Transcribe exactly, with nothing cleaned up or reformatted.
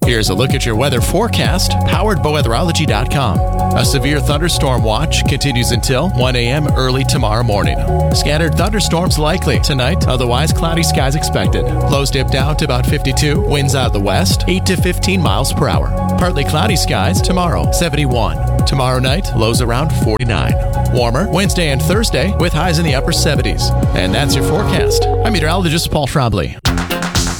Here's a look at your weather forecast, powered by weatherology dot com. A severe thunderstorm watch continues until one a.m. early tomorrow morning. Scattered thunderstorms likely tonight, otherwise cloudy skies expected. Lows dip down to about fifty-two, winds out of the west, eight to fifteen miles per hour. Partly cloudy skies tomorrow, seventy-one. Tomorrow night, lows around forty-nine. Warmer Wednesday and Thursday with highs in the upper seventies. And that's your forecast. I'm meteorologist Paul Trombley.